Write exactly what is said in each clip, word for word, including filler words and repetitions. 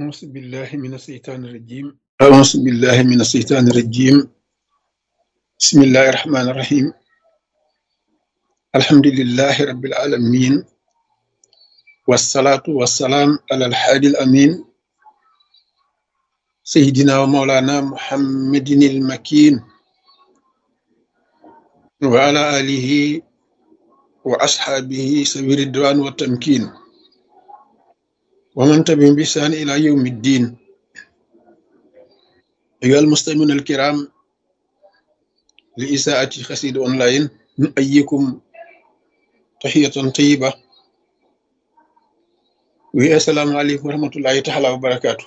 أعوذ بالله من الشيطان الرجيم أعوذ بالله من الشيطان الرجيم بسم الله الرحمن الرحيم الحمد لله رب العالمين والصلاة والسلام على الحادي الأمين سيدنا ومولانا محمد المكين وعلى آله وأصحابه سبيل الدوان والتمكين ومن تبعهم بإحسان إلى يوم الدين. أيها المستمعون الكرام لإذاعة قصيدة أونلاين نؤيكم تحية طيبة والسلام عليكم ورحمة الله تعالى وبركاته.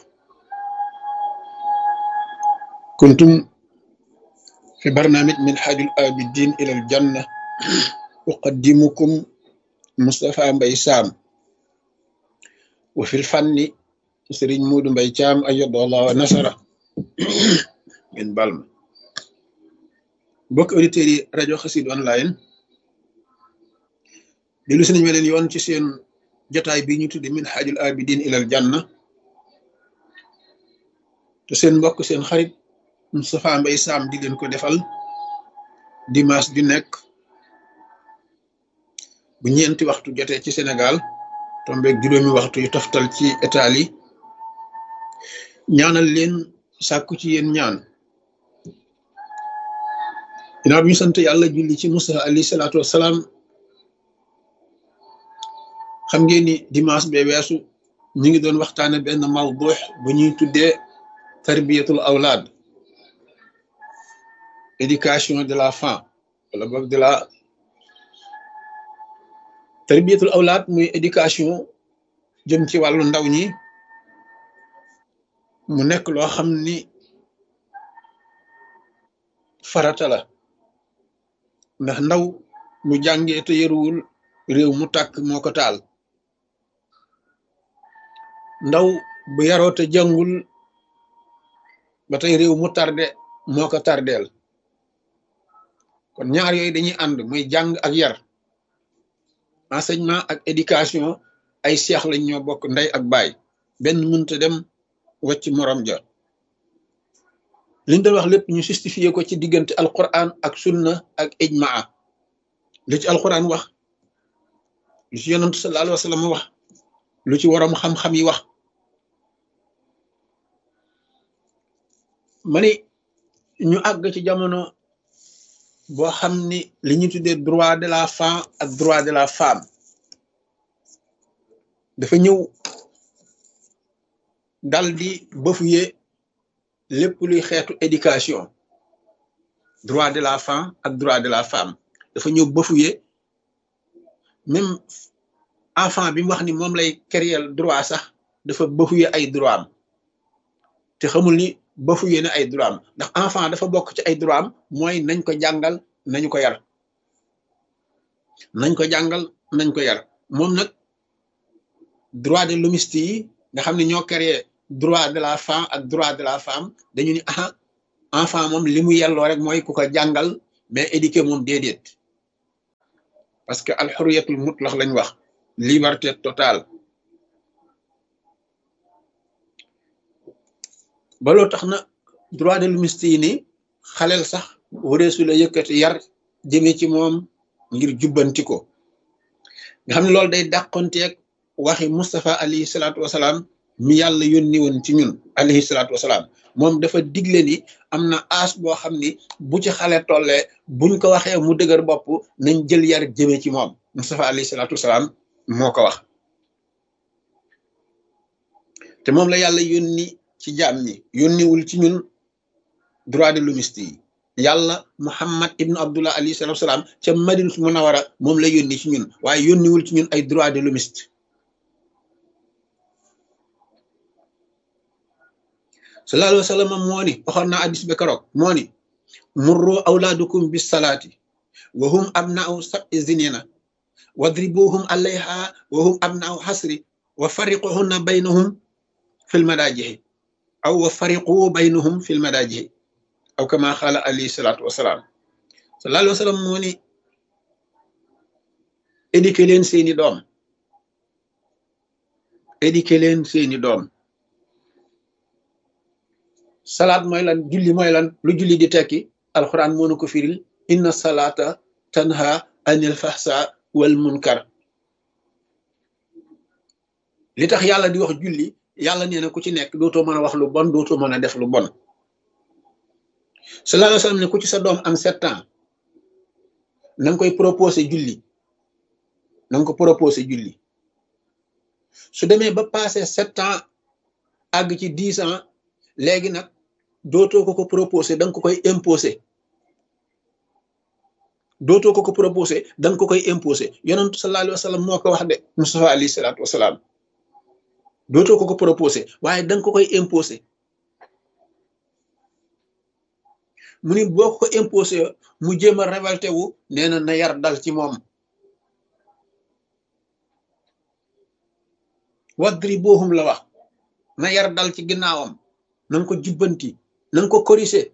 كنتم في برنامج من حاج الآبدين إلى الجنة أقدمكم مصطفى مباي سام وفي الفن سرين مود مباي شام أيد الله ونصره من بالما bokk auditeurs yi rajo Xassida online dellu si nañu leen yoon ci seen jotaay bi ñu tudde min xaajul abidin ilal janna te seen mbokk seen xarit Moustapha Mbaye Sam di leen ko defal dimanche ju nekk bu ñeenti waxtu jotee ci Sénégal tombeeg juróomi waxtu yu toftal ci Italie ñaanal leen sàkku ci yéen ñaan ginnaaw bi ñu sant yàlla julli ci Musa alayhi salaatu wassalaam xam ngeen ni dimanche bee weesu ñu ngi doon waxtaane benn mawdu bu ñuy tuddee tarbiyatul awlaad éducation de la femme wala boog de la tarbiyatul awlaad muy éducation jëm ci wàllu ndaw ñi mu nekk loo xam ni farata la ndax ndaw mu jàngee te yaruwul réew mu tàkk moo ko taal ndaw bu yaroo te jàngul ba tey réew mu tarde moo ko tardeel kon ñaar yooyu dañuy ànd muy jàng ak yar enseignement ak éducation ay seex lañ ñoo bokk ndey ak baay benn mënta dem wacc morom ja liñ doon wax lépp ñu justifié ko ci diggante alquran ak sunna ak ijmaa li ci alquran wax lu ci yonantu sallallahu alayhi wa sallam wax lu ci waroom xam-xam yi wax ma ni ñu àgg ci jamono boo xam ni li ñu tuddee droit de la femme ak droit de la femme dafa ñëw dal di bafouer lépp luy xeetu éducation droit de la femme ak droit de la femme dafa ñëw bafouer même enfant bi mu wax ni moom lay créer droit sax dafa bafouer ay droit am te xamul ni bafouer na ay droit am ndax enfant dafa bokk ci ay droit am mooy nañ ko jàngal nañu ko yar nañ ko jàngal nañ ko yar moom nag droit de l'hommiste yi nga xam ne ñoo créer droit de la femme ak droit de la femme dañu ni aha enfant moom li mu yelloo rek mooy ku ko jàngal mais éduquer moom déedéet parce que alxuriyatul mutlax lañ wax liberté totale ba loo tax na droit de l'hommiste yi ni xaleel sax wareesu la yëkkati yar jëme ci moom ngir jubbanti ko nga xam ne loolu day dàqonteeg waxi Moustapha alayhi salaatu wasalaam mi yàlla yónni woon ci ñun alayhi salaatu wasalaam moom dafa digle ni am na aas boo xam ni bu ci xale tollee buñ ko waxee mu dëgër bopp nañ jël yar jëme ci moom Moustapha alayhi salaatu wasalaam moo ko wax te moom la yàlla yónni ci jaam ñi yónniwul ci ñun droit de l'hommiste yi yàlla Muhammad ibnu Abdullah alayhi salaatu wasalaam ca Madinatu Munawara moom la yónni ci ñun waaye yónniwul ci ñun ay droit de l'hommiste sallallahu alayhi wa sallam moo ni waxoon naa addis ba keroog moo ni murru awlaadukum bis salaati wa hum abna'u sab'i sinina wadribuhum alayha wa hum abna'u hasri wa fariquhunna baynahum fil madaajihi aw wa fariqu baynahum fil madaajihi aw kama xaala alayhi salaatu wasalaam sallallahu alayhi wa sallam moo ni éduquer leen seeni doom éduquer leen seeni doom salaat mooy lan julli mooy lan lu julli di tekki alxuraan moo nu ko firil inna salaata tanha anil fahsa wal munkar li tax yàlla di wax julli yàlla nee na ku ci nekk dootoo mën a wax lu bon dootoo mën a def lu bon sallallahu alayhi wa sallam ne ku ci sa doom am sept ans na nga koy proposé julli na nga ko proposé julli su demee ba passé sept ans àgg ci dix ans léegi nag dootoo ko ko proposé da nga ko koy imposé dootoo ko ko proposé da nga ko koy imposé yonentu sallallahu alayhi wa sallam moo ko wax de Mustafa alayhi salaatu wasalaam dootoo ko ko proposé waaye da nga ko koy imposé mu ni boo ko imposé mu jéem a révolté wu nee na na yar dal ci moom wadribuhum la wax na yar dal ci ginnaawam na nga ko jubbanti na nga ko corriger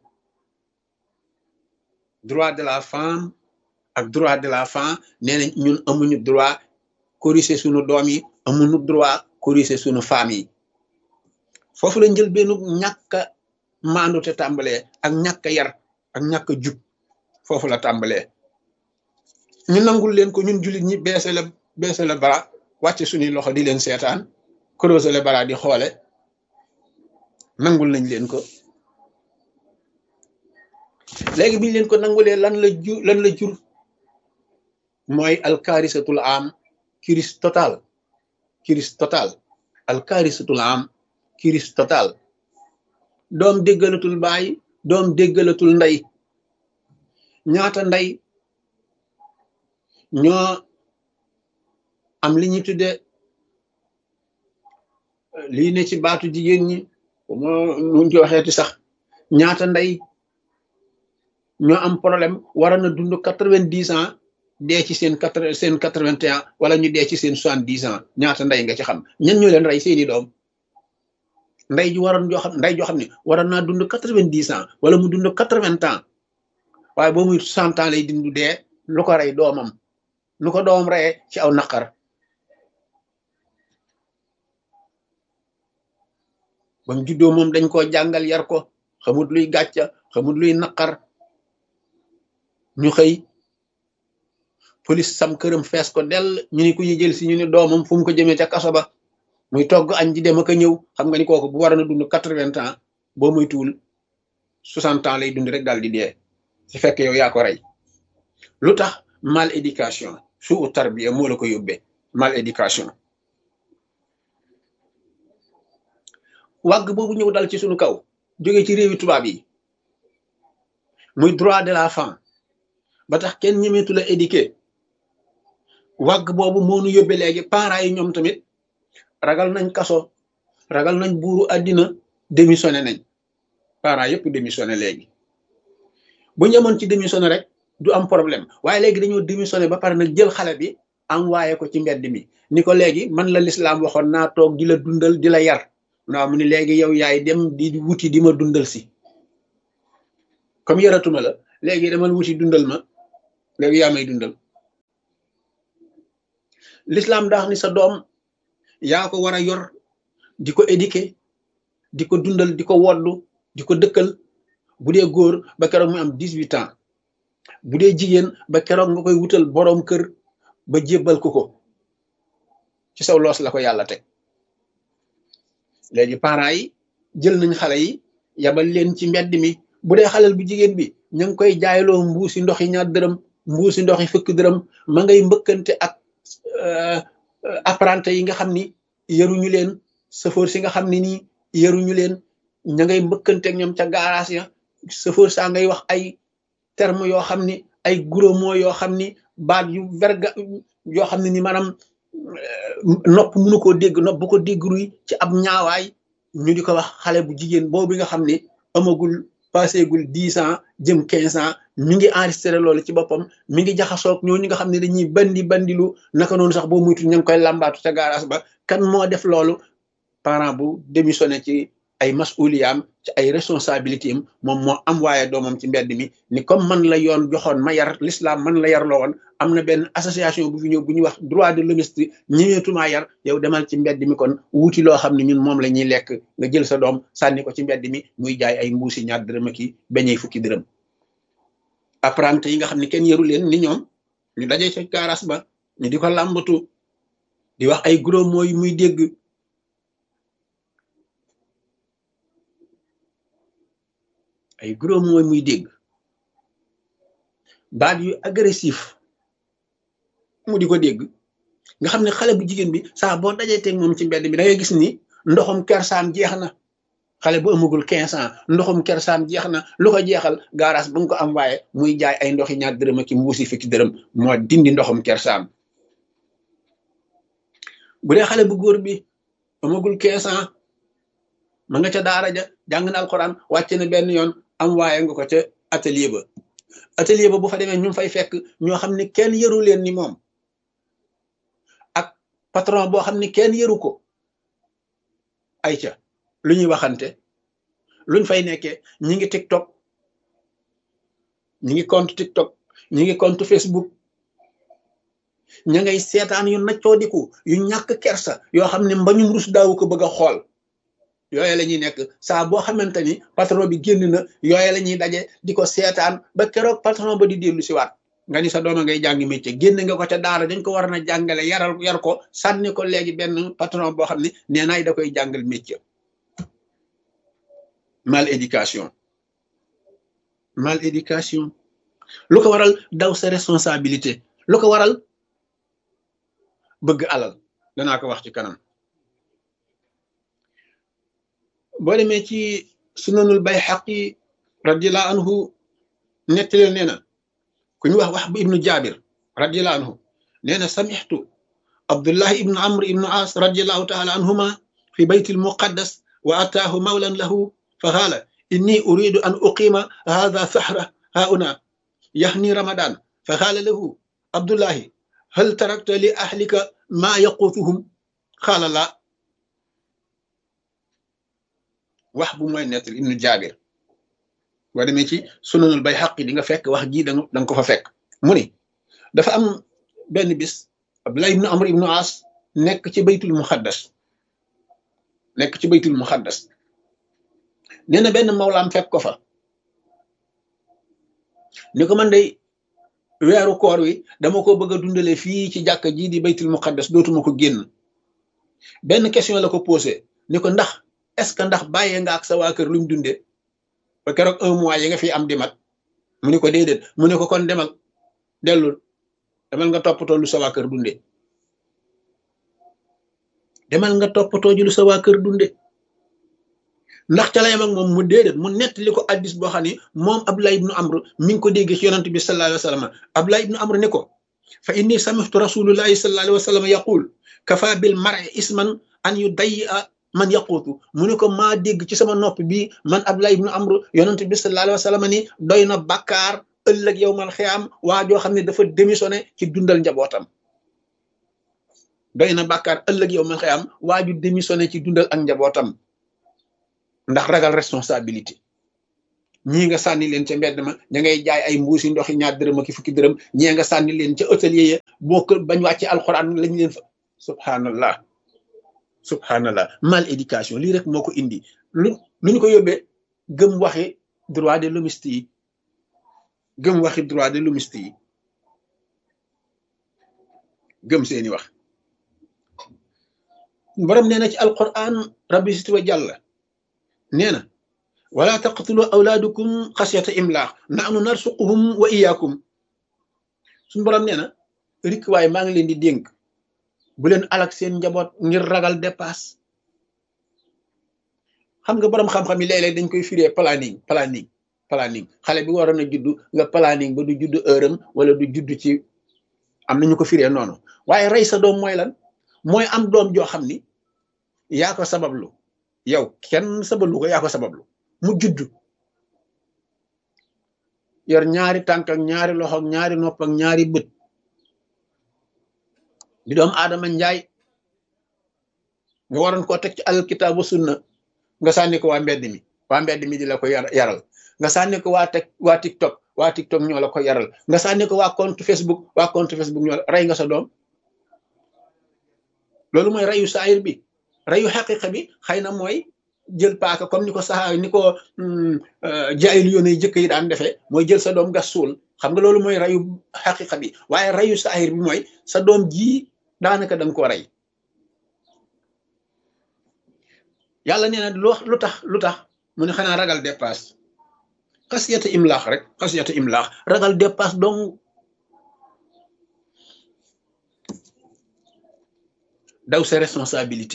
droit de la femme ak droit de la femme nee na ñun amuñu droit corriger sunu doom yi amuñu droit corriger sunu femme yi foofu la njël benn ñàkk a maandu te tàmbalee ak ñàkk a yar ak ñàkk a jub foofu la tàmbalee ñu nangul leen ko ñun jullit ñi beese la beese la bara wàcce suñuy loxo di leen seetaan croiser les bras di xoole nangul nañ leen ko léegi biñ leen ko nangulee lan la ju lan la jur mooy alkaarisatul am kiris total kiris total alkaarisatul am kiris total doom déggalatul baay doom déggalatul ndey ñaata ndey ñoo am li ñuy tudde lii ne ci baatu jigéen ñi moo nuñ ci waxeeti sax ñaata ndey ñoo am problème war na dund quatre-vingt-dix ans dee ci seen quatre seen quatre-vingt-un ans wala ñu dee ci seen soixante-dix ans ñaata ndey nga ci xam ñan ñoo leen rey seeni doom ndey ju waroon joo xam ndey joo xam ne waroon naa dund quatre-vingt-dix ans wala mu dund quatre-vingts ans waaye boo muy cent ans lay dund dee lu ko rey doomam lu ko doomam reyee ci aw naqar ba mu juddoo moom dañ koo jàngal yar ko xamut luy gàcca xamut luy naqar ñu xëy police sam këram fees ko dell ñu ni ku ñu jël si ñu ne doomam fu mu ko jëmee ca kaso ba muy togg añ ji dem ak a ñëw xam nga ni kooku bu war na dund quatre-vingts ans boo muy tuul soixante ans lay dund rek daal di dee su fekkee yow yaa ko rey lu tax mal éducation su u tarbiya moo la ko yóbbee mal éducation wàgg boobu ñëw dal ci suñu kaw jóge ci réewi tubaab yi muy droit de la femme ba tax kenn ñemeetu la éduquer wàgg boobu moo nu yóbbee léegi parents yi ñoom tamit ragal nañ kaso ragal nañ buuru àddina démissionné nañ parents yëpp démissionné léegi bu ñu amoon ci démissionné rek du am problème waaye léegi dañoo démissionné ba pare nag jël xale bi envoyé ko ci mbedd mi ni ko léegi man la lislaam waxoon naa toog di la dundal di la yar naa mu ni léegi yow yaay dem di wuti di ma dundal si comme yaratuma la léegi demal wuti dundal ma léegi yaa may dundal l'islam daax ni sa doom yaa ko war a yor di ko éduquer di ko dundal di ko woddu di ko dëkkal bu dee góor ba keroog mu am dix-huit ans bu dee jigéen ba keroog nga koy wutal boroom kër ba jébbal ko ko ci saw loos la ko yàlla teg léegi parents yi jël nañ xale yi yabal leen ci mbedd mi bu dee xalel bu jigéen bi ña ngi koy jaayloo mbuusi ndox yi ñaar dërëm mbuusi ndox yi fukk dërëm ma ngay mbëkkante ak apprenti yi nga xam ni yaruñu leen chauffeur si nga xam ne nii yaruñu leen ña ngay mbëkkante ak ñoom ca garage ya chauffeur saa ngay wax ay terme yoo xam ni ay gros mots yoo xam ni baat yu verga yoo xam ne ni maanaam nopp mënu koo dégg nopp bu ko dégg ruy ci ab ñaawaay ñu di ko wax xale bu jigéen boobu nga xam ne amagul passégul dix ans jëm quinze ans mi ngi enregistré loolu ci boppam mi ngi jaxasoog ñooñu nga xam ne dañuy bandi bandilu naka noonu sax boo muytu ña ngi koy làmbaatu ca garage ba kan moo def loolu parent bu démissionné ci ay masuliyaam ci ay responsabilité am moom moo am waaye doomam ci mbedd mi ni comme man la yoon joxoon ma yar l'islam man la yar loo woon am na benn association bu fi ñëw bu ñuy wax droit de l'hommiste ñëweetumaa yar yow demal ci mbedd mi kon wuti loo xam ne ñun moom la ñuy lekk nga jël sa doom sànni ko ci mbedd mi muy jaay ay mbuusi ñaar dërëm ak i beñey fukki dërëm apprenti yi nga xam ne kenn yaru leen ni ñoom ñu daje ca gaaraas ba ñu di ko làmbatu di wax ay gros mots yu muy dégg ay gros mots muy dégg baat yu agressif mu di ko dégg nga xam ne xale bu jigéen bi saa boo dajee teg moom ci mbedd bi da ngay gis ni ndoxum kersaam jeex na xale bu amagul quinze ans ndoxum kersaam jeex na lu ko jeexal gaaraas ba nga ko am waaye muy jaay ay ndoxi ñaar dërëm ak mbuusi fukki dërëm moo dindi ndoxum kersaam bu dee xale bu góor bi amagul quinze ans ma nga ca daara ja jàng na alxuraan wàcce na benn yoon am waaye nga ko ca atelier ba atelier ba bu fa demee ñu fay fekk ñoo xam ne kenn yëru leen ni moom ak patron boo xam ne kenn yëru ko ay ca lu ñuy waxante luñ fay nekkee ñi ngi TikTok ñi ngi compte TikTok ñi ngi compte Facebook ña ngay seetaan yu naccoodiku yu ñàkk kersa yoo xam ne mbañum rus daawu ko bëgg a xool yooye la ñuy nekk saa boo xamante ni patron bi génn na yooye la ñuy daje di ko seetaan ba keroog patron ba di dellu si waat nga ni sa dooma ngay jàngi métier génn nga ko ca daara dañ ko war na jàngale yaral yar ko sànni ko léegi benn patron boo xam ne nee naay da koy jàngal métier mal éducation mal éducation lu ko waral daw sa responsabilité lu ko waral bëgg alal danaa ko wax ci kanam boo demee ci sunanul Bayhaqi radiyallahu anhu nettali nee na ku ñu wax wax bu ibnu Jaabir radiyallahu anhu nee na samixtu Abdullahi ibnu Amr ibnu As radiyallahu taala anhuma fi baytil muqaddas wa ataahu mawlan lahu fa qaala inni uridu an uqima hadha sahra hauna yahni ramadan fa qaala lahu Abdullahi hal tarakta li ahlika ma yaqutuhum qaala la wax bu mooy nettali ibnu Jaabir boo demee ci sunanul Bayhaqi di nga fekk wax ji da nga ko fa fekk mu ni dafa am benn bis Abdullah ibnu Amr ibnu As nekk ci baytul muqaddas nekk ci baytul muqaddas nee na benn mawlaam fekk ko fa ni ko man day weeru koor wi dama ko bëgg a dundale fii ci jàkka ji di baytul muqaddas dootuma ko génn benn question la ko posé ni ko ndax est-ce que ndax bàyyee nga ak sa waa kër luñ dunde ba keroog un mois yi nga fi am di mat mu ni ko déedéet mu ne ko kon demal dellul demal nga toppatoo lu sa waa kër dunde demal nga toppatoo ju lu sa waa kër dunde ndax ca la yam ak moom mu déedéet mu nettali ko addis boo xam ne moom Abdullah ibnu Amr mi ngi ko déggee ci yonent bi sallallahu alayhi wa sallam Abdullah ibnu Amr ne ko fa inni samihtu rasulullahi sallallahu alayhi wa sallam yaqul kafa bil mar'i isman an yudayya man yaquutu mu ne ko maa dégg ci sama nopp bi man Abdullah ibnu Amr yonent bi sallallahu alayhi wa sallam ni doy na bàkkaar ëllëg yow mal xiyaam waa joo xam ne dafa démissionné ci dundal njabootam doy na bàkkaar ëllëg yow mal xiyaam waa ju démissionné ci dundal ak njabootam ndax ragal responsabilité ñii nga sànni leen ca mbedd ma ña ngay jaay ay mbuusi ndoxi ñaar dërëm ak fukki dërëm ñii nga sànni leen ca hôtelier ya boo ko bañ wàcce alxuraan lañ leen fa subhanallah subhanallah mal éducation lii rek moo ko indi lu lu ñu ko yóbbee gëm waxi droit de l'hommiste yi gëm waxi droit de l'hommiste yi gëm seeni wax borom nee na ci alquran rabbi sit wa jàlla nee na wala taqtulu awlaadukum xasiyata imlaax nahnu narsuquhum wa iyaakum suñu borom nee na rik waaye maa ngi leen di dénk bu leen alak seen njaboot ngir ragal dépasse xam nga borom xam-xam yi léeg-léeg dañ koy firee planning planning planning xale bi waroon a juddu nga planning ba du judd heure am wala du judd ci am na ñu ko firee noonu waaye rey sa doom mooy lan mooy am doom joo xam ni yaa ko sabablu yow kenn sabablu ko yaa ko sabablu mu judd yor ñaari tànk ak ñaari loxo ak ñaari nopp ak ñaari bët di doom aadama njaay nga waroon koo teg ci alkitaabu sunna nga sànni ko waa mbedd mi waa mbedd mi di la ko yaral nga sànni ko waa teg waa TikTok waa TikTok ñoo la ko yaral nga sànni ko waa compte Facebook waa compte Facebook ñoo la rey nga sa doom loolu mooy reyu saayir bi reyu xaqiqa bi xëy na mooy jël paaka comme ni ko sax ni ko jaayil yoon yi jëkk yi daan defee mooy jël sa doom gas suul xam nga loolu mooy reyu xaqiqa bi waaye reyu saayir bi mooy sa doom ji daanaka da nga ko rey yàlla nee na lu tax lu tax mu ne xanaa ragal dépasse xasiyata imlaax rek xasiyata imlaax ragal dépasse donc daw sa responsabilité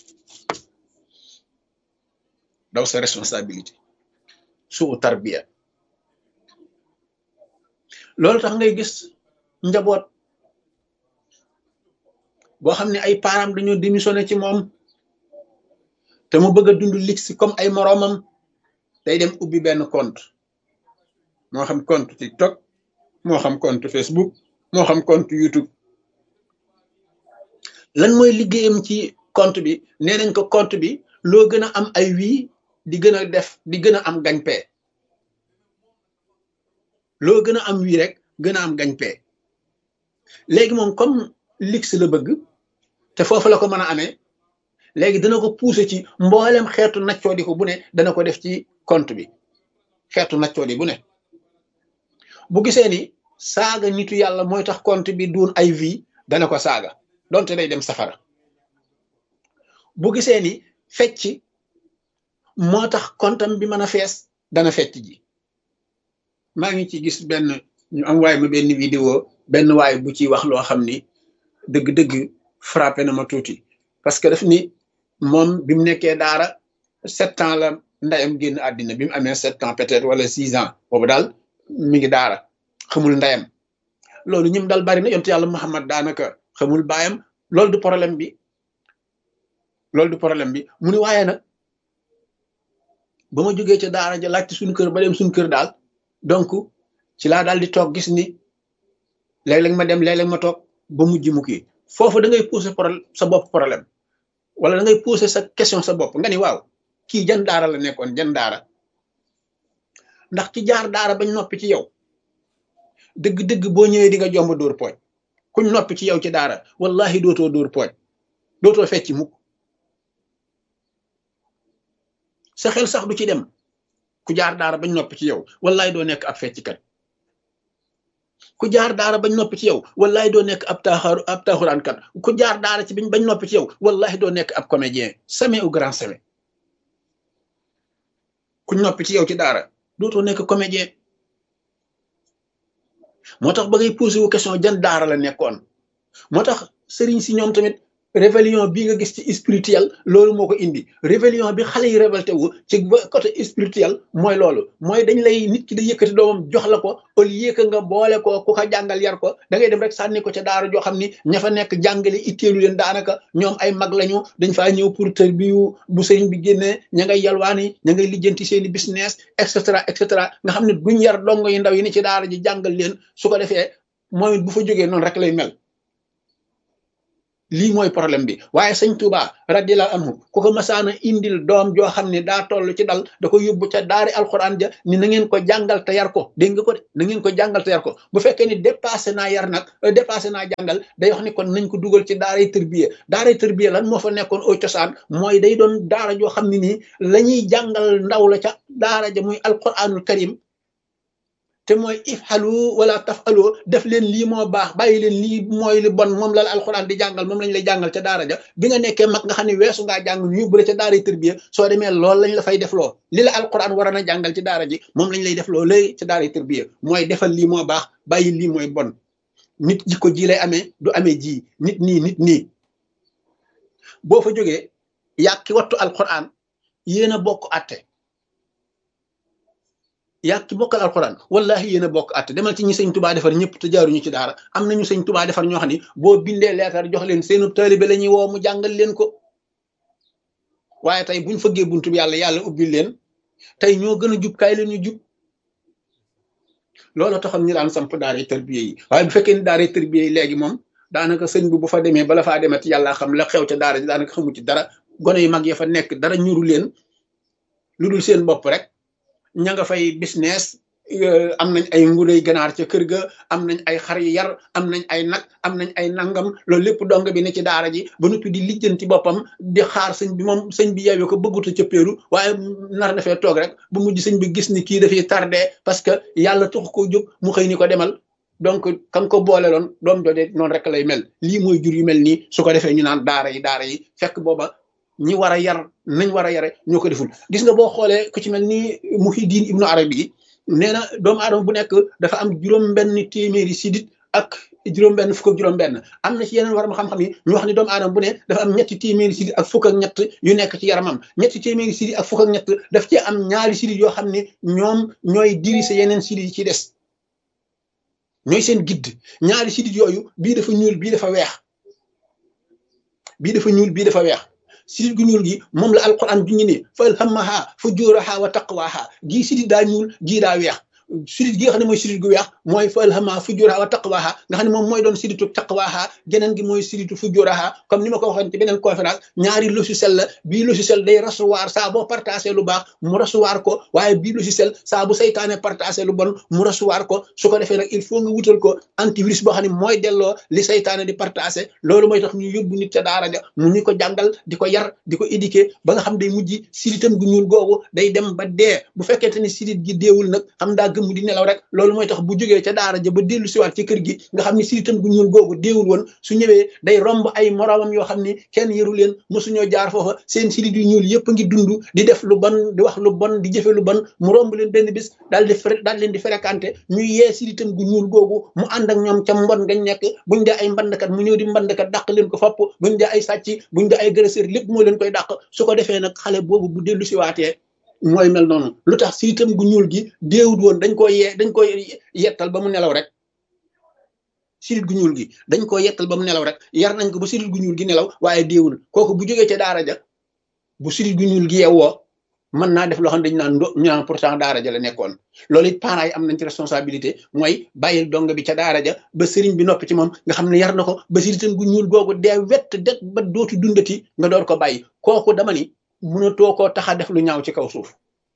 daw sa responsabilité suu tarbiya loolu tax ngay gis njaboot boo xam ne ay parents dañoo démissionné ci moom te mu bëgg a dund lix comme ay moroomam day dem ubbi benn compte moo xam compte TikTok moo xam compte Facebook moo xam compte YouTube lan mooy liggéeyam ci compte bi nee nañ ko compte bi loo gën a am ay wii di gën a def di gën a am gagne-pain loo gën a am wii rek gën a am gagne-pain léegi moom comme lix la bëgg te foofu la ko mën a amee léegi dana ko pousser ci mboolem xeetu naccoodi ko bu ne dana ko def ci compte bi xeetu naccoodi bu ne bu gisee ni saaga nitu yàlla mooy tax compte bi duun ay vie dana ko saaga donte day dem safara bu gisee ni fecc moo tax kontam bi mën a fees dana fecc ji maa ngi ci gis benn ñu am waay ma benn vidéo benn waay bu ci wax loo xam ni dëgg-dëgg frappé na ma tuuti parce que daf ni moom bi mu nekkee daara sept ans la ndeyam génn àddina bi mu amee sept ans peut-être wala six ans boobu daal mi ngi daara xamul ndeyam loolu ñim dal bari na yonte yàlla Muhammad daanaka xamul baayam loolu du problème bi loolu du problème bi mu ni waaye nag ba ma jógee ca daara ja laajte suñu kër ba dem suñu kër daal donc ci laa daal di toog gis ni léeg-léeg ma dem léeg-léeg ma toog ba mujj mu kii foofu da ngay pousser problème sa bopp problème wala da ngay pousser sa question sa bopp nga ni waaw kii jan daara la nekkoon jan daara ndax ci jaar daara bañ noppi ci yow dëgg-dëgg boo ñëwee di nga jomb dóor pooj kuñ noppi ci yow ci daara wallahi dootoo dóor pooj dootoo fecc mukk sa xel sax du ci dem ku jaar daara bañ noppi ci yow wallahi doo nekk ab fecckat ku jaar daara bañ noppi ci yow wallahi doo nekk ab taaxaru ab taaxuraankat ku jaar daara ci biñ bañ noppi ci yow wallahi doo nekk ab comédien jamais au grand jamais ku noppi ci yow ci daara dootoo nekk comédien moo tax ba ngay posé wu question jan daara la nekkoon moo tax sëriñ si ñoom tamit rébellion bii nga gis ci spirituel loolu moo ko indi rébellion bi xale yi révolté wu ci côté spirituel mooy loolu mooy dañ lay nit ki da yëkkati doomam jox la ko au lieu que nga boole ko ku ko jàngal yar ko da ngay dem rek sànni ko ca daara joo xam ni ña fa nekk jàngale itteelu leen daanaka ñoom ay mag lañu dañ faa ñëw pour tër bi bu sëriñ bi génnee ña ngay yalwaani ña ngay lijjanti seeni business et cetera et cetera nga xam ne duñ yar dongo yu ndaw yi ni ci daara ji jàngal leen su ko defee moom it bu fa jógee noonu rek lay mel lii mooy problème bi waaye sëñ Touba radiyallahu anhu ku ko masaana indil doom joo xam ne daa toll ci dal da ko yóbbu ca daari alxuraan ja ni na ngeen ko jàngal te yar ko dégg nga ko de na ngeen ko jàngal te yar ko bu fekkee ni dépassé naa yar nag dépassé naa jàngal day wax ni kon nañ ko dugal ci daaray tërbiye daaray tërbiye lan moo fa nekkoon au cosaan mooy day doon daara joo xam ne nii la ñuy jàngal ndaw la ca daara ja muy alxuraanul karim te mooy ifxalu wala tafalu def leen lii moo baax bàyyi leen lii mooy li bon moom la la alxuraan di jàngal moom lañ lay jàngal ca daara ja bi nga nekkee mag nga xam ne weesu ngaa jàng ñu yóbbu la ca daara tërbiya soo demee loolu lañ la fay def loo li la alxuraan war a jàngal ci daara ji moom lañ lay def loo léegi ca daara tërbiya mooy defal lii moo baax bàyyi lii mooy bon nit jikko ji lay amee du amee ji nit nii nit nii boo fa jógee yàq ki wattu alxuraan yéen a bokk atte yaa ci bokkal alxuraan wallahi yéen a bokk at demal ci ñi sëñ tubaa defar ñëpp te jaaruñu ci daara am nañu sëñ tubaa defar ñoo xam ni boo bindee leetar jox leen seenu taalibe la ñuy woo mu jàngal leen ko waaye tey buñ fëggee buntu bi yàlla yàlla ubbil leen tey ñoo gën a jub kaay leen ñu jub loolu taxam ñu daan samp daara tërbiye yi waaye bu fekkee ni daara tërbiye yi léegi moom daanaka sëñ bi bu fa demee bala faa demati yàlla xam la xew ca daara ji daanaka xamu ci dara gone yu mag ya fa nekk dara ñuru leen lu dul seen bopp rek ña nga fay business am nañ ay ngulay ganaar ca kër ga am nañ ay xar yu yar am nañ ay nag am nañ ay nangam loolu lépp dong bi ne ci daara ji ba noppi di lijjanti boppam di xaar sëñ bi moom sëñ bi yeewee ko bëgguta ca péeru waaye nar na fee toog rek bu mujj sëñ bi gis ni kii dafay tardé parce que yàlla tax ko jóg mu xëy ni ko demal donc kam ko boole loon doom jooje noonu rek lay mel lii mooy jur yu mel nii su ko defee ñu naan daara yi daara yi fekk booba ñi war a yar nañ war a yare ñoo ko deful gis nga boo xoolee ku ci mel ni Muhyiddin Ibnu Arabi yi nee na doomu aadama bu nekk dafa am juróom-benn téeméeri sidit ak juróom-benn fukk ak juróom-benn am na ci yeneen waram xam-xam yi ñu wax ni doomu aadama bu ne dafa am ñetti téeméeri sidit ak fukk ak ñett yu nekk ci yaramam ñetti téeméeri sidit ak fukk ak ñett daf cee am ñaari sidit yoo xam ne ñoom ñooy diriger yeneen sidit yi ci des ñooy seen guide ñaari sidit yooyu bii dafa ñuul bii dafa weex bii dafa ñuul bii dafa weex sidit gu ñuul gi moom la alquran bi ñu ne fa alhamaha fujuraha wa taqwaha gii sidit daa ñuul gii daa weex sidit gi nga xam ne mooy sidit gu weex mooy fa alhamaha fujuraha wa taqwaha nga xam ne moom mooy doon siditu taqwaha geneen gi mooy siditu fujuraha comme ni ma ko waxoon ci beneen conférence ñaari logiciel la bii logiciel day recevoir saa boo partagé lu baax mu recevoir ko waaye bii logiciel saa bu saytaane partagé lu bon mu recevoir ko su ko defee nag il faut nga wutal ko antivirus boo xam ne mooy delloo li saytaane di partagé loolu mooy tax ñu yóbbu nit ca daara ja mu ñu ko jàngal di ko yar di ko éduquer ba nga xam day mujj siditam gu ñuul googu day dem ba dee bu fekkente ni sidit gi deewul nag xam daa gëm di nelaw rek loolu mooy tax bu jógee ca daara ja ba dellu siwaat ci kër gi nga xam ne siditam gu ñuul googu deewul woon su ñëwee day romb ay moroomam yoo xam ni kenn yëru leen mosuñoo jaar foofa seen sidit yu ñuul yëpp a ngi dund di def lu bon di wax lu bon di jëfe lu bon mu romb leen benn bis daal di daal leen di fréquenté ñu yee siditam gu ñuul googu mu ànd ak ñoom ca mbon ngañ nekk buñ dee ay mbandkat mu ñëw di mbandkat dàq leen ko fopp buñ dee ay sàcc buñ dee ay agresseur lépp moo leen koy dàq su ko defee nag xale boobu bu dellu siwaatee mooy mel noonu lu tax siditam gu ñuul gi déewut woon dañ koy yee dañ koy yettal ba mu nelaw rek sidit gu ñuul gi dañ ko yettal ba mu nelaw rek yar nañ ko ba sidit gu ñuul gi nelaw waaye déewul kooku bu jógee ca daara ja bu sidit gu ñuul gi yeewoo mën naa def loo xam ne dañu naan ndo ñu naan pourtant daara ja la nekkoon loolu it parents yi am nañ ci responsabilité mooy bàyyil dong bi ca daara ja ba sëriñ bi noppi ci moom nga xam ne yar na ko ba siditam gu ñuul googu dee wett det ba dootu dundati nga door ko bàyyi kooku dama ni mënatoo koo tax a def lu ñaaw ci kaw suuf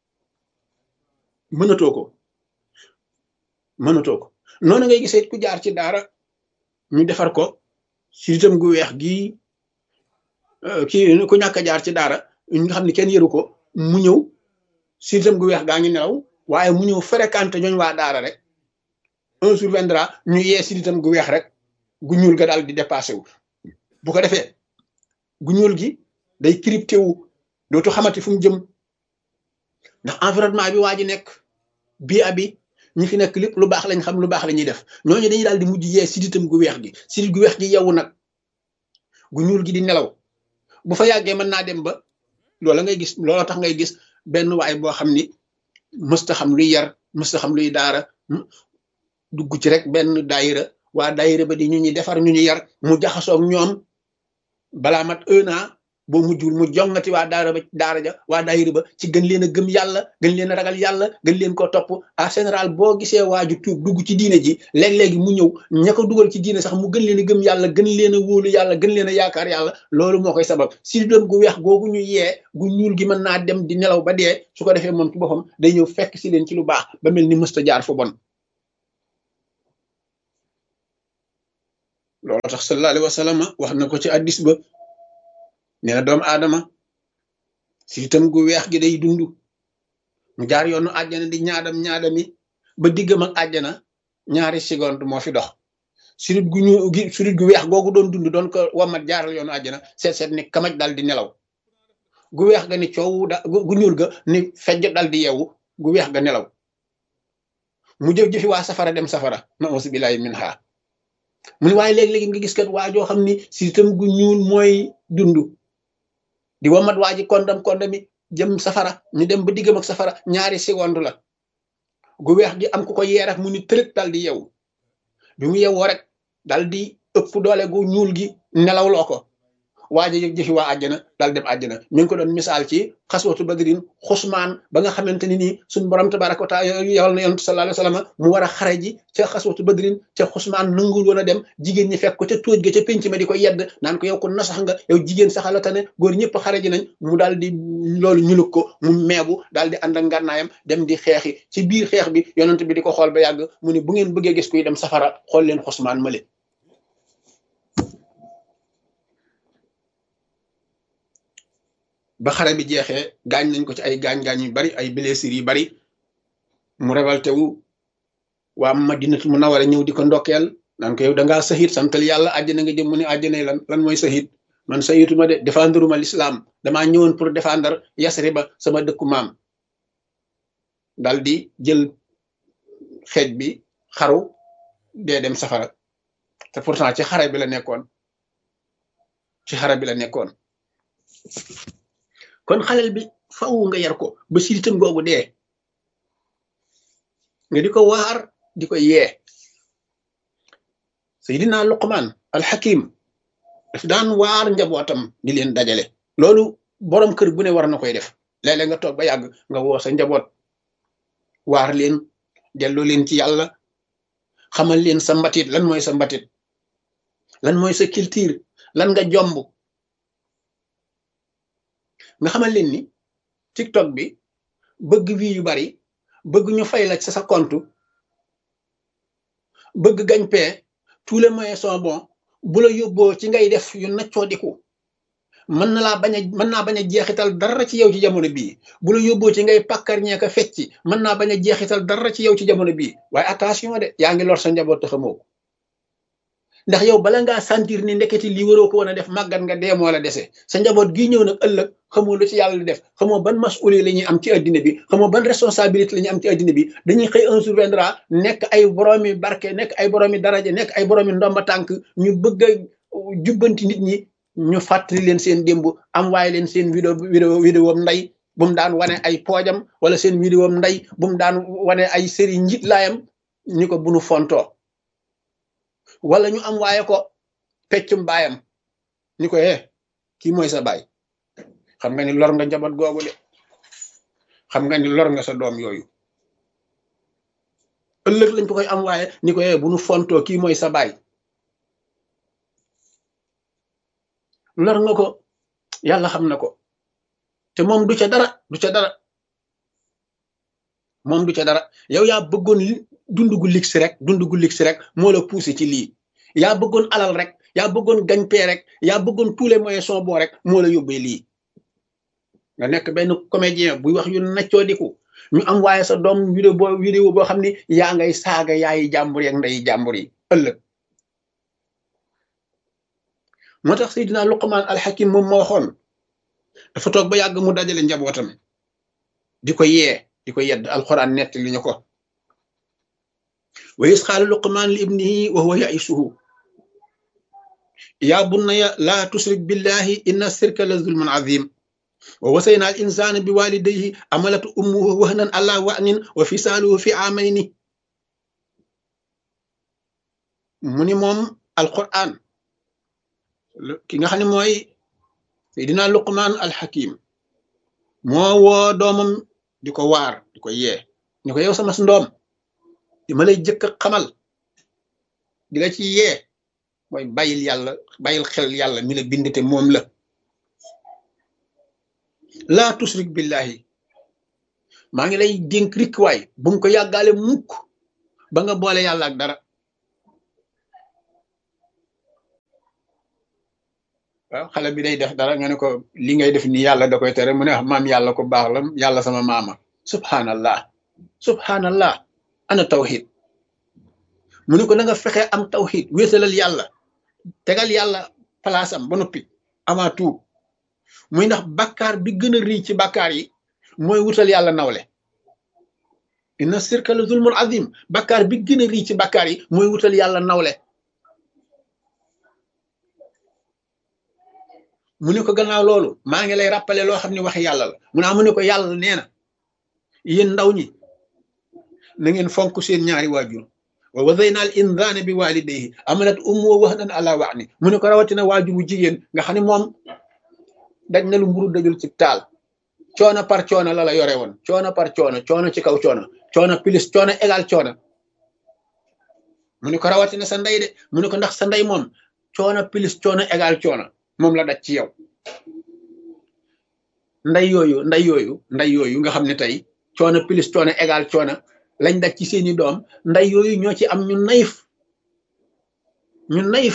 mënatoo ko mënatoo ko noonu ngay gisee ku jaar ci daara ñu defar ko siditam gu weex gii kii ku ñàkk a jaar ci daara nga xam ne kenn yëru ko mu ñëw siditam gu weex gaa ngi nelaw waaye mu ñëw fréquenté ñooñ waa daara rek un jour viendra ñu yee siditam gu weex rek gu ñuul ga daal di dépassé wu bu ko defee gu ñuul gi day crypté wu dootu xamati fu mu jëm ndax environnement bi waa ji nekk bii abi ñi fi nekk lépp lu baax lañ xam lu baax la ñuy def ñooñu dañuy daal di mujj yee siditam gu weex gi sidit gu weex gi yeewu nag gu ñuul gi di nelaw bu fa yàggee mën naa dem ba loola ngay gis loola tax ngay gis benn waay boo xam ni mësta xam luy yar mësta xam luy daara dugg ci rek benn daayira waa daayira ba di ñu ñuy defar ñu ñu yar mu jaxasoog ñoom balaa mat un an boo mujjul mu jongati waa daara ba daara ja waa daayira ba ci gën leen a gëm yàlla gën leen a ragal yàlla gën leen ko topp en général boo gisee waaju tuub dugg ci diine ji léeg-léegi mu ñëw ña ko dugal ci diine sax mu gën leen a gëm yàlla gën leen a wóolu yàlla gën leen a yaakaar yàlla loolu moo koy sabab si doom gu weex googu ñu yee gu ñuul gi mën naa dem di nelaw ba dee su ko defee moom ci boppam day ñëw fekk si leen ci lu baax ba mel ni mësta jaar fu bon loolu tax sallallahu alayhi wa sallam wax na ko ci addis ba nee na doomu aadama siditam gu weex gi day dund mu jaar yoonu àjjana di ñaadam ñaadami ba diggam ak àjjana ñaari seconde moo fi dox sidit gu ñu gi sidit gu weex googu doon dund doon ko wamat jaaral yoonu àjjana seet seet ni kamaj dal di nelaw gu weex ga ni coow da gu ñuul ga ni fejj dal di yeewu gu weex ga nelaw mu jëf-jëfi waa safara dem safara na auzu billahi minha mu ne waaye léegi-léegi nga gis kat waa joo xam ni siditam gu ñuul mooy dund di wamat waa ji kondam kondami jëm safara ñu dem ba diggam ak safara ñaari seconde la gu weex gi am ku ko yee rek mu ni tërët dal di yeewu bi mu yeewoo rek dal di ëpp doole gu ñuul gi nelaw loo ko waaja yëg jëfi waa àjjana daal dem àjjana mi ngi ko doon misaal ci xaswatu badrin xusmaan ba nga xamante ni nii suñ borom tabaraka wa taala yowal na yonent sallallahu alayhi wa sallam mu war a xare ji ca xaswatu badrin ca xusmaan nangul woon a dem jigéen ñi fekk ko ca tóoj ga ca pénc ma di ko yedd naan ko yow ko nasax nga yow jigéen saxala tane góor ñëpp xare ji nañ mu daal di loolu ñulug ko mu meebu daal di ànd ak ngànnaayam dem di xeexi ci biir xeex bi yonent bi di ko xool ba yàgg mu ne bu ngeen bëggee gis kuy dem safara xool leen xusmaan male ba xare bi jeexee gaañ nañ ko ci ay gaañ-gaañ yu bari ay blessures yu bari mu révolté wu waa Madinatu Munawwara ñëw di ko ndokkeel naan ko yow da ngaa sahid santal yàlla àjjana nga jëm mu ne àjjana lan lan mooy sahid man sahiduma de défendre ma l'islam damaa ñëwoon pour défendre Yasriba sama dëkku maam dal di jël xeej bi xaru dee dem safara te pourtant ci xare bi la nekkoon ci xare bi la nekkoon kon xalel bi faw nga yar ko ba siritam googu dee nga di ko waar di ko yee Seydina Luqman alxakim daf daan waar njabootam di leen dajale loolu borom kër bu ne war na koy def léeg-léeg nga toog ba yàgg nga woo sa njaboot waar leen delloo leen ci yàlla xamal leen sa mbatit lan mooy sa mbatit lan mooy sa culture lan nga jomb nga xamal leen ni TikTok bi bëgg vie yu bari bëgg ñu fay la sa sa compte bëgg gañ pee tous les moyens sont bons bu la yóbboo ci ngay def yu naccoo diku mën na laa bañ a mën naa bañ a jeexital dara ci yow ci jamono bii bu la yóbboo ci ngay pàkkar ñeeka fecci mën naa bañ a jeexital dara ci yow ci jamono bii waaye attention de yaa ngi lor sa njaboot te xamoo ko ndax yow bala ngaa sentir ni ndeketi lii waroo ko woon a def màggat nga dee moo la dese sa njaboot gii ñëw nag ëllëg xamoo lu ci yàlla di def xamoo ban masuuli la ñuy am ci addina bi xamoo ban responsabilité la ñuy am ci addina bi dañuy xëy un jour viendra nekk ay boroomi barke nekk ay boroomi daraja nekk ay boroomi ndomba tànk ñu bëgg a jubbanti nit ñi ñu fàttali leen seen démb am waaye leen seen vidéo vidéo vidéo nday bu mu daan wane ay poojam wala seen vidéo nday bu mu daan wane ay série njit laayam ñu ko bunu fontoo wala ñu am waaye ko peccum baayam ñu ko eh kii mooy sa baay xam nga ni lor nga njaboot googu de xam nga ni lor nga sa doom yooyu ëllëg lañ ko koy am waaye ni ko eh bu nu fontoo kii mooy sa baay lor nga ko yàlla xam na ko te moom du ca dara du ca dara moom du ca dara yow yaa bëggoon dund gu ligsi rek dund gu ligsi rek moo la poussé ci lii yaa bëggoon alal rek yaa bëggoon gagne-pain rek yaa bëggoon tous les moyens sont bons rek moo la yóbbee lii nga nekk benn comédien buy wax yu naccoo diku ñu am waaye sa doom vidéo boo vidéo boo xam ni yaa ngay saaga yaayi jàmbur yeeg ndeyi jàmbur yi ëllëg moo tax Seydina Luqman alxakim moom ma waxoon dafa toog ba yàgg mu dajale njabootam di ko yee di ko yedd alquran nett li ñu ko wa is qaala Luqman li ibnihi wa huwa yaisuhu yaa bunayya laa tushrik billahi inna shirka la zulmun azim wa wasayna al insana bi walidayhi amalatu ummuhu wahnan ala wahnin wa fisaaluhu fi amayni mu ni moom alquran ki nga xam ne mooy Seydina Luqman alxakim moo woo doomam di ko waar di ko yee ni ko yow sama ndoom di ma lay jëkk xamal di la ci yee mooy bàyyil yàlla bàyyil xel yàlla mi la bind te moom la laa tusrik billahi maa ngi lay dénk rikk waay bu mu ko yàggaale mukk ba nga boole yàlla ak dara waaw xale bi day def dara nga ne ko li ngay def nii yàlla da koy tere mu ne wax maam yàlla ko baax la yàlla sama maama subhanallah subhanallah ana tawxid mu ne ko na nga fexe am tawxid wéetalal yàlla tegal yàlla palaasam ba noppi ama tout muy ndax bàkkaar bi gën a rii ci bàkkaar yi mooy wutal yàlla nawle inna shirka la zulmun azim bàkkaar bi gën a rii ci bàkkaar yi mooy wutal yàlla nawle mu ne ko gannaaw loolu maa ngi lay rappeler loo xam ne waxi yàlla la mu naa mu ne ko yàlla nee na yéen ndaw ñi na ngeen fonk seen ñaari waajur wa wadayna al insaana bi walidayhi amalat ummu wahnan ala wahni mu ne ko rawatina waajur wu jigéen nga xam ne moom daj na lu mburu dajul ci taal coono par coono la la yore woon coono par coono coono ci kaw coono coono plus coono égal coono mu ne ko rawatina sa ndey de mu ne ko ndax sa ndey moom coono plus coono égal coono moom la daj ci yow nday yooyu nday yooyu nday yooyu nga xam ne tey coono plus coono égal coono lañ daj ci seeni doom nday yooyu ñoo ci am ñu nayif ñu nayif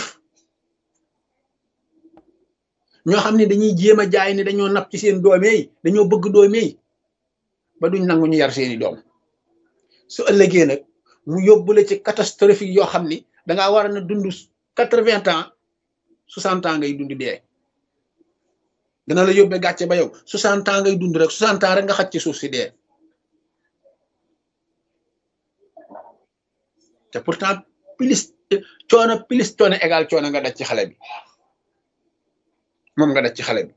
ñoo xam ne dañuy jéem a jaay ne dañoo napp ci seen doome yi dañoo bëgg doome yi ba duñ nangu ñu yar seeni doom su ëllëgee nag mu yóbbule ci catastrophique yoo xam ni dangaa war a na dund quatre-vingts ans soixante ans ngay dund dee dana la yóbbee gàcce ba yow soixante ans ngay dund rek soixante ans rek nga xaj ci suuf si dee te pourtant plus coono plus coono égal coono nga daj ci xale bi moom nga daj ci xale bi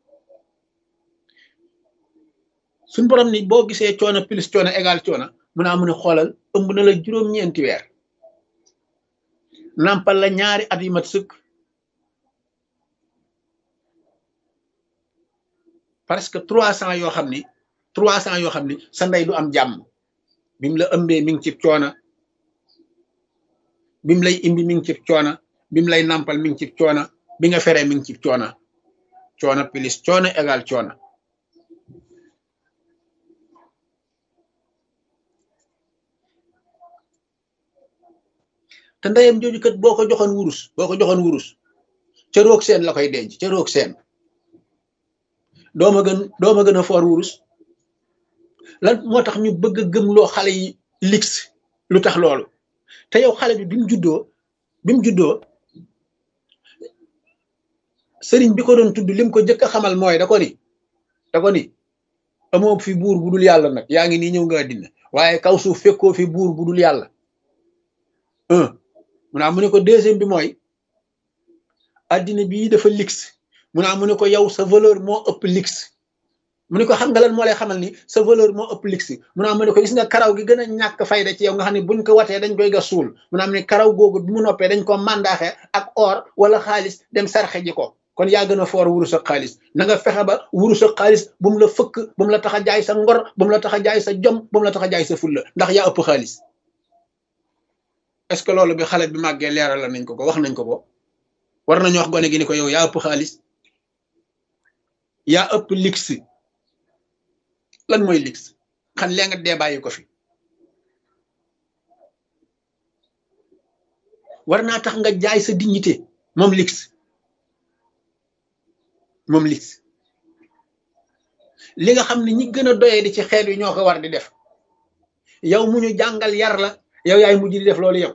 suñ borom ni boo gisee coono plus coono égal coono mun naa mun a xoolal ëmb na la juróom-ñeenti weer nampal la ñaari at yu mat sëkk parce que trois cents yoo xam ni trois cents yoo xam ni sa ndey du am jàmm bi mu la ëmbee mi ngi ci coono bi mu lay imbi mi ngi ci coono bi mu lay nampal mi ngi ci coono bi nga feree mi ngi ci coono coono plus coono égal coono te ndeyam jooju kat boo ko joxoon wurus boo ko joxoon wurus ca roog seen la koy denc ca roog seen dooma gën dooma gën a foor wurus lan moo tax ñu bëgg a gëmloo xale yi lix lu tax loolu te yow xale bi bi mu juddoo bi mu juddoo sëriñ bi ko doon tudd lim ko jëkk a xamal mooy da ko ni da ko ni amoo fi buur bu dul yàlla nag yaa ngi nii ñëw nga àddina waaye kaw suuf fekkoo fi buur bu dul yàlla un mu naa mu ne ko deuxième bi mooy àddina bii dafa lix mu naa mu ne ko yow sa valeur moo ëpp lix mu ne ko xam nga lan moo lay xamal ni sa valeur moo ëpp lix mu naa mu ne ko gis nga karaw gi gën a ñàkk fayda ci yow nga xam ne buñ ko watee dañ koy gas suul mu naa mu ne karaw googu bi mu noppee dañ ko mandaaxe ak or wala xaalis dem sarxe ji ko kon yaa gën a foor wurus ak xaalis na nga fexe ba wurus ak xaalis bu mu la fëkk bu mu la tax a jaay sa ngor bu mu la tax a jaay sa jom bu mu la tax a jaay sa fulla ndax yaa ëpp xaalis est-ce que loolu bi xale bi màggee leeral la nañ ko ko wax nañ ko ko war nañu wax gone gi ni ko yow yaa ëpp xaalis yaa ëpp lix lan mooy lix xam lee nga dee bàyyi ko fi war naa tax nga jaay sa dignité moom lix moom lix li nga xam ne ñi gën a doyee di ci xeet wi ñoo ko war di def yow mu ñu jàngal yar la yow yaay mujj di def loolu yow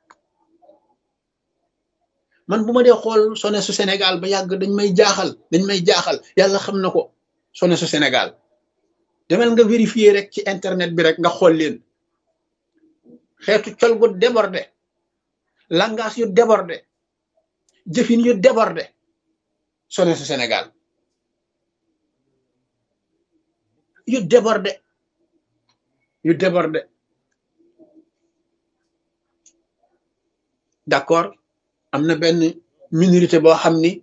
man bu ma dee xool sone su Sénégal ba yàgg dañ may jaaxal dañ may jaaxal yàlla xam na ko sone su Sénégal demel nga vérifier rek ci internet bi rek nga xool leen xeetu col gu débordé langage yu débordé jëfin yu débordé sone su Sénégal yu débordé yu débordé d'accord am na benn minorité boo xam ni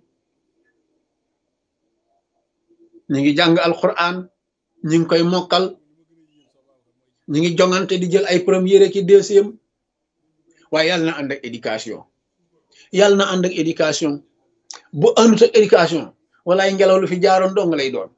ñu ngi jàng alquran ñu ngi koy mokkal ñu ngi jongante di jël ay première ki deuxième waaye yàlla na ànd ak éducation yàlla na ànd ak éducation bu àndut ak éducation walaay ngelaw lu fi jaaroon dong lay doon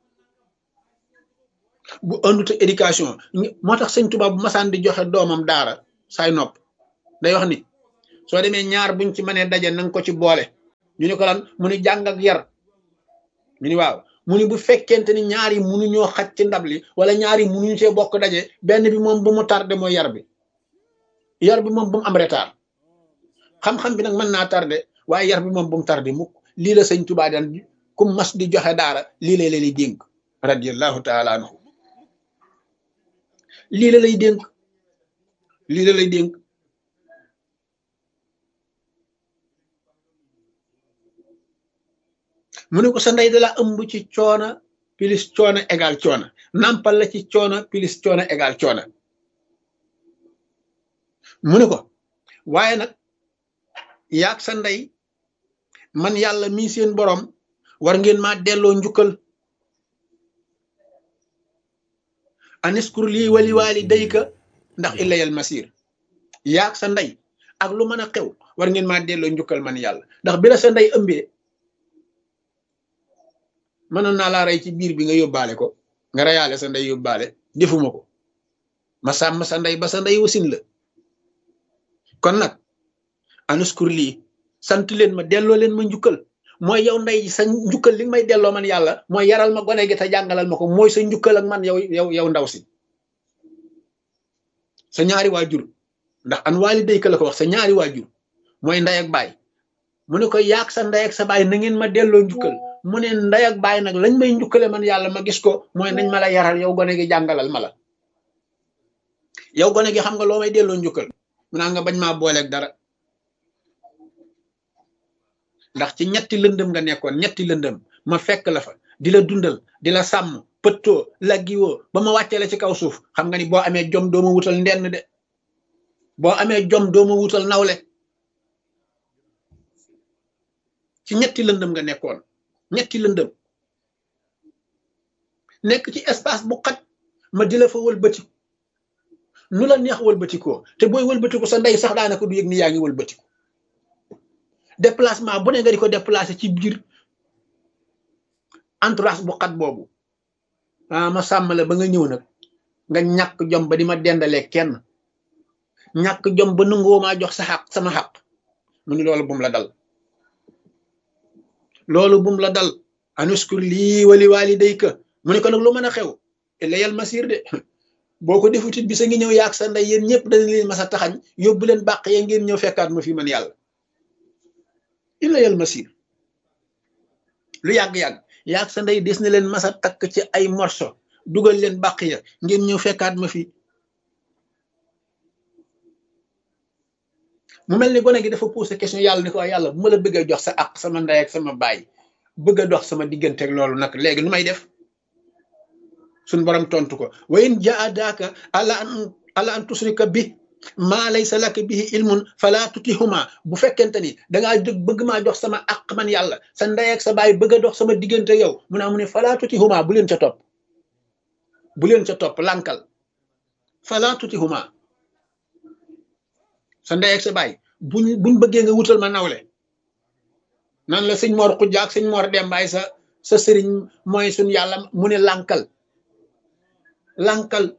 bu àndut ak éducation moo tax sëñ Tuubaa bu masaan di joxe doomam daara saay nopp day wax ni soo demee ñaar buñ ci mënee daje nanga ko ci boole ñu ne ko lan mu ni jàng ak yar ñu ni waaw mu ni bu fekkente ni ñaar yi munu ñoo xaj ci ndab li wala ñaar yi munuñu see bokk daje benn bi moom bu mu tardé mooy yar bi yar bi moom bu mu am retard xam-xam bi nag mën naa tardé waaye yar bi moom bu mu tardé mukk lii la sëñ Tuubaa daan ku mas di joxe daara lii la lay dénk radiyallahu taala anhu lii la lay dénk lii la lay dénk mu ne ko sa ndey da la ëmb ci coono plus coono égal coono nampal la ci coono plus coono égal coono mu ne ko waaye nag yaag sa ndey man yàlla mii seen borom war ngeen maa delloo njukkal aniskur lii wali waali dayka ndax ilayal masir yaag sa ndey ak lu mën a xew war ngeen maa delloo njukkal man yàlla ndax bi la sa ndey ëmbee mënoon naa laa rey ci biir bi nga yóbbaale ko nga reyaale sa ndey yóbbaale defuma ko ma sàmm sa ndey ba sa ndey wasin la kon nag anuskur lii sant leen ma delloo leen ma njukkal mooy yow ndey sa njukkal li nga may delloo man yàlla mooy yaral ma gone gi te jàngalal ma ko mooy sa njukkal ak man yow yow yow ndaw si sa ñaari waajur ndax an waali dayka la ko wax sa ñaari waajur mooy ndey ak baay mu ne ko yaag sa ndey ak sa baay na ngeen ma delloo njukkal mu ne ndey ak baay nag lañ may njukkale man yàlla ma gis ko mooy nañ ma la yaral yow gone gi jàngalal ma la yow gone gi xam nga loo may delloo njukkal mu naa nga bañ maa booleeg dara ndax ci ñetti lëndëm nga nekkoon ñetti lëndëm ma fekk la fa di la dundal di la sàmm pëttoo laggiwoo ba ma wàccee la ci kaw suuf xam nga ni boo amee jom doo ma wutal ndenn de boo amee jom doo ma wutal nawle ci ñetti lëndëm nga nekkoon ñetti lëndëm nekk ci espace bu xat ma di la fa wëlbatiku nu la neex wëlbatikoo te booy wëlbatiku sa ndey sax daanaka du yëg ni yaa ngi wëlbatiku déplacement bu ne nga di ko déplacé ci biir entourage bu xat boobu ah ma sàmm la ba nga ñëw nag nga ñàkk jom ba di ma dendalee kenn ñàkk jom ba nangoo maa jox sa xaq sama xaq mu ni loolu bum la dal loolu bum la dal anuskur lii wali waali dayka mu ne ko nag lu mën a xew ilayal masir de boo ko defutit bi sa ngi ñëw yaag sa ndey yéen ñëpp dañ leen mas a taxañ yóbbu leen bàq yee ngeen ñëw fekkaat ma fi man yàlla ilayal masir lu yàgg-yàgg yaag sa ndey des na leen mas a takk ci ay morso dugal leen bàq ya ngeen ñëw fekkaat ma fi mu mel ni gone gi dafa posé question yàlla ni ko yàlla bu ma la bëgg a jox sa àq sama ndey ak sama baay bëgg a dox sama digganteeg loolu nag léegi nu may def suñ borom tontu ko wa in jaadaaka ala an ala an tusrika bi maa laysa laka bihi ilmun fala tutihuma bu fekkente ni dangaa jóg bëgg maa jox sama àq man yàlla sa ndey ak sa baay bëgg a dox sama diggante yow mu naa mu ne fala tutihuma bu leen ca topp bu leen ca topp lànkal fala tutihuma sa ndey ak sa baay buñ buñ bëggee nga wutal ma nawle nan la sëñ Mor Xujja ak sëñ Mor Dembaay sa sa sëriñ mooy suñ yàlla mu ne lànkal lànkal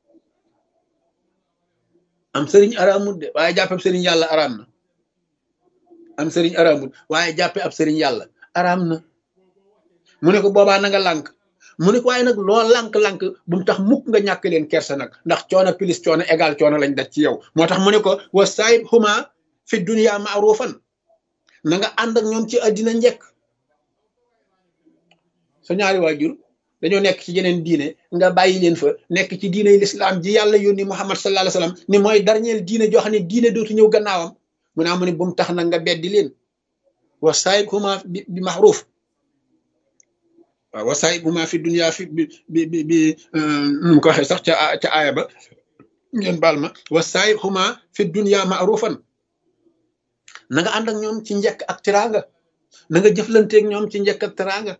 am sëriñ araamut de waaye jàppe ab sëriñ yàlla araam na am sëriñ araamut waaye jàppe ab sëriñ yàlla araam na mu ne ko boobaa na nga lànk mu ne ko waaye nag loo lànk-lànk bu mu tax mukk nga ñàkk leen kersa nag ndax coono plus coono égal coono lañ daj ci yow moo tax mu ne ko wa saayib huma fi dunya ma'rufan na nga ànd ak ñoom ci àddina njëkk sa ñaari waajur dañoo nekk ci yeneen diine nga bàyyi leen fa nekk ci diine l'islam ji yàlla yónni Muhammad sallallahu alayhi wasallam ni mooy dernier diine joo xam ne diine dootu ñëw gannaawam mu ne amu ne bu mu tax nag nga beddi leen wa saayib huma bi ma'ruf waaw wa saayib huma fi dunya fi bi bi bi bi mu ko waxee sax ca ca aaya ba ngeen baal ma wa saayib huma fi dunya ma'rufan na nga ànd ak ñoom ci njëkk ak teraanga na nga jëflanteeg ñoom ci njëkk ak teraanga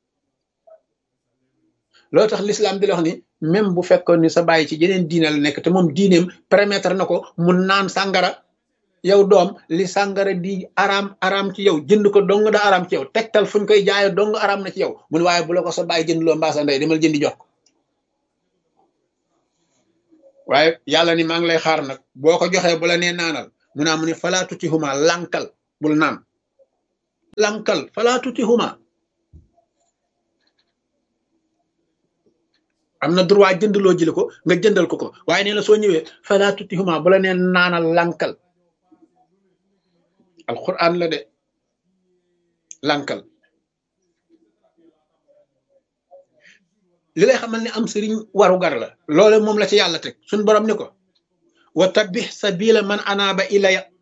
loolu tax l'islam di la wax ni même bu fekkoon ni sa bàyyi ci yeneen diine la nekk te moom diineem permettre na ko mu naan sàngara yow doom li sàngara di araam araam ci yow jënd ko dong da araam ci yow tegtal fuñ koy jaaye dong araam na ci yow mun waaye bu la ko sa bàyyi jënd loo mbaa sa ndey demal jëndi jox ko waaye yàlla ni maa ngi lay xaar nag boo ko joxee bu la nee naanal mu naa mu ne falaa tutihuma lànkal bul naan lànkal falaa tutihuma am na droit jëndloo jële ko nga jëndal ko ko waaye nee na soo ñëwee falaa tutihuma bu la nee naanal lànkal alquran la de lànkal li lay xamal ne am sëriñ waru gar la loole moom la ci yàlla teg suñ borom ni ko wa tabbih sabila man anaaba ilaya